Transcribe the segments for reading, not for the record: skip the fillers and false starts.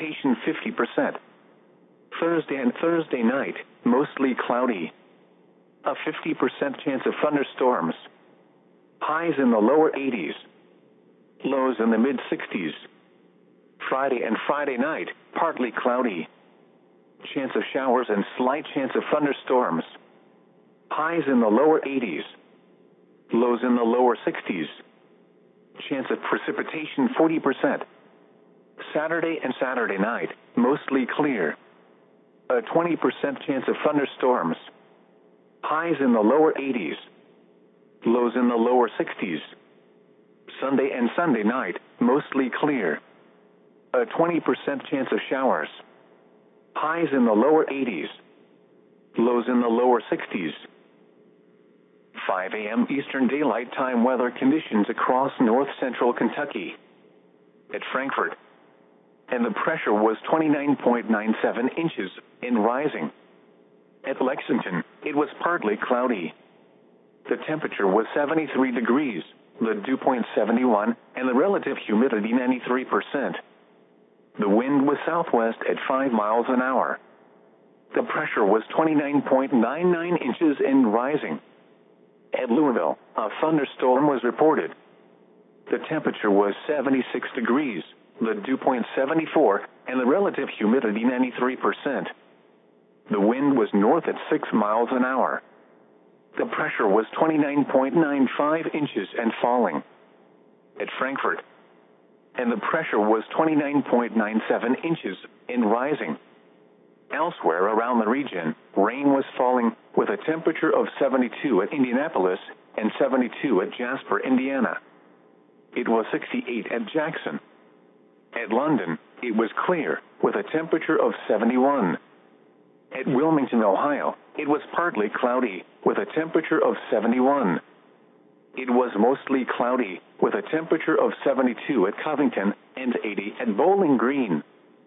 precipitation 50%. Thursday and Thursday night, mostly cloudy. A 50% chance of thunderstorms. Highs in the lower 80s. Lows in the mid-60s. Friday and Friday night, partly cloudy. Chance of showers and slight chance of thunderstorms. Highs in the lower 80s. Lows in the lower 60s. Chance of precipitation 40%. Saturday and Saturday night, mostly clear. A 20% chance of thunderstorms. Highs in the lower 80s. Lows in the lower 60s. Sunday and Sunday night, mostly clear. A 20% chance of showers. Highs in the lower 80s. Lows in the lower 60s. 5 a.m. Eastern Daylight Time weather conditions across north-central Kentucky. At Frankfort. And the pressure was 29.97 inches and rising. At Lexington, it was partly cloudy. The temperature was 73 degrees, the dew point 71, and the relative humidity 93%. The wind was southwest at 5 miles an hour. The pressure was 29.99 inches and rising. At Louisville, a thunderstorm was reported. The temperature was 76 degrees, the dew point 74, and the relative humidity 93%. The wind was north at 6 miles an hour. The pressure was 29.95 inches and falling. At Frankfort. And the pressure was 29.97 inches and rising. Elsewhere around the region, rain was falling with a temperature of 72 at Indianapolis and 72 at Jasper, Indiana. It was 68 at Jackson. At London, it was clear with a temperature of 71. At Wilmington, Ohio, it was partly cloudy with a temperature of 71. It was mostly cloudy with a temperature of 72 at Covington and 80 at Bowling Green.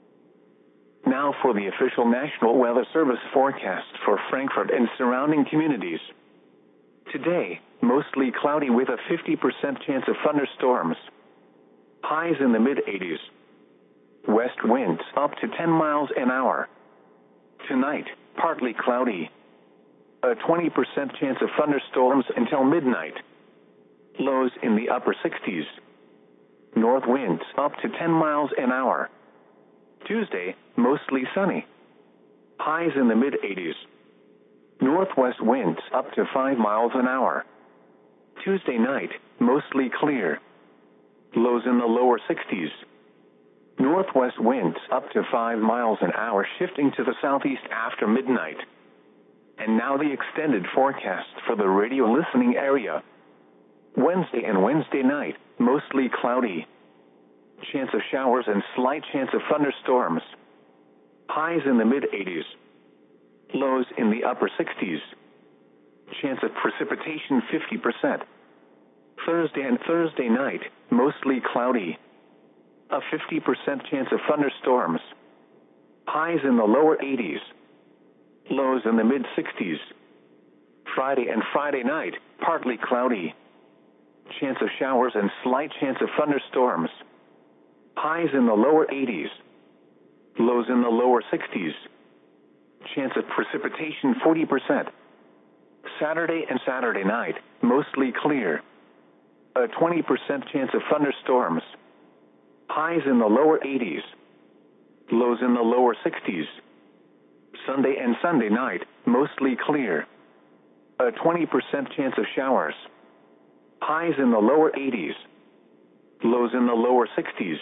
Now for the official National Weather Service forecast for Frankfort and surrounding communities. Today, mostly cloudy with a 50% chance of thunderstorms. Highs in the mid-80s. West winds up to 10 miles an hour. Tonight, partly cloudy. A 20% chance of thunderstorms until midnight. Lows in the upper 60s. North winds up to 10 miles an hour. Tuesday, mostly sunny. Highs in the mid-80s. Northwest winds up to 5 miles an hour. Tuesday night, mostly clear. Lows in the lower 60s. Northwest winds up to 5 miles an hour, shifting to the southeast after midnight. And now the extended forecast for the radio listening area. Wednesday and Wednesday night, mostly cloudy. Chance of showers and slight chance of thunderstorms. Highs in the mid-80s. Lows in the upper 60s. Chance of precipitation 50%. Thursday and Thursday night, mostly cloudy. A 50% chance of thunderstorms. Highs in the lower 80s. Lows in the mid-60s. Friday and Friday night, partly cloudy. Chance of showers and slight chance of thunderstorms. Highs in the lower 80s. Lows in the lower 60s. Chance of precipitation 40%. Saturday and Saturday night, mostly clear. A 20% chance of thunderstorms. Highs in the lower 80s. Lows in the lower 60s. Sunday and Sunday night, mostly clear. A 20% chance of showers. Highs in the lower 80s. Lows in the lower 60s.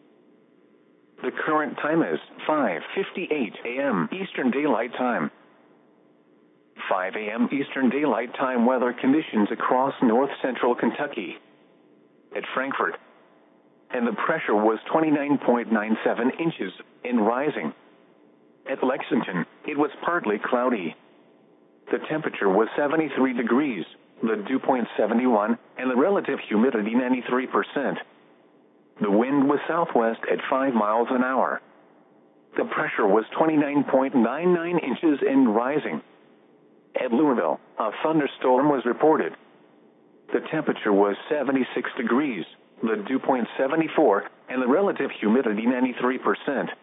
The current time is 5:58 a.m. Eastern Daylight Time. 5 a.m. Eastern Daylight Time weather conditions across north-central Kentucky. At Frankfort. And the pressure was 29.97 inches and rising. At Lexington, it was partly cloudy. The temperature was 73 degrees, the dew point 71, and the relative humidity 93%. The wind was southwest at 5 miles an hour. The pressure was 29.99 inches and rising. At Louisville, a thunderstorm was reported. The temperature was 76 degrees, the dew point 74, and the relative humidity 93%.